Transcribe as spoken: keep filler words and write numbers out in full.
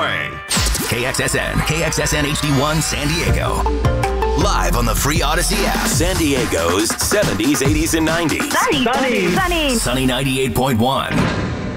playing. K X S N, K X S N H D one San Diego. Live on the free Odyssey app. San Diego's seventies, eighties, and nineties. Sunny, sunny, sunny. Sunny ninety-eight point one.